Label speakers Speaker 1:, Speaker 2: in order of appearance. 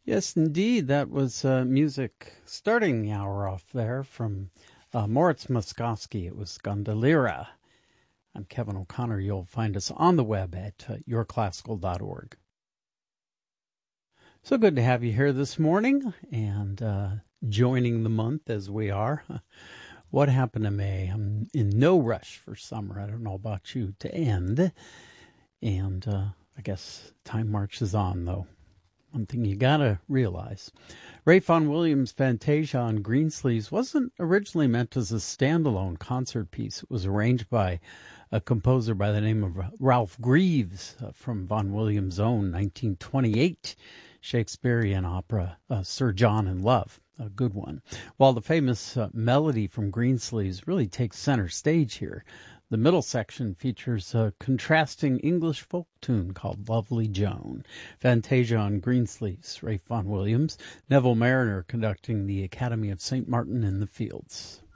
Speaker 1: Yes, indeed. That was music starting the hour off there from Moritz Moskowski. It was Gondoliera. I'm Kevin O'Connor. You'll find us on the web at yourclassical.org. So good to have you here this morning and joining the month as we are. What happened to May? I'm in no rush for summer. I don't know about you to end. And I guess time marches on, though. One thing you gotta realize, Ralph Vaughan Williams' Fantasia on Greensleeves wasn't originally meant as a standalone concert piece. It was arranged by a composer by the name of Ralph Greaves from Vaughan Williams' own 1928 Shakespearean opera, Sir John in Love, a good one. While the famous melody from Greensleeves really takes center stage here, the middle section features a contrasting English folk tune called Lovely Joan. Fantasia on Greensleeves, Ralph Vaughan Williams, Neville Marriner conducting the Academy of St. Martin in the Fields.